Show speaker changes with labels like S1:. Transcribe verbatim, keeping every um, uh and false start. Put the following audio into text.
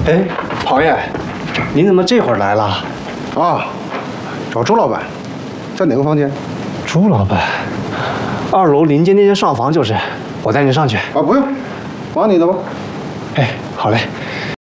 S1: 哎，庞爷，您怎么这会儿来了？
S2: 啊，找周老板，在哪个房间？
S1: 朱老板，二楼临街那间上房就是，我带您上去。
S2: 啊，不用，忙你的吧。
S1: 哎，好嘞。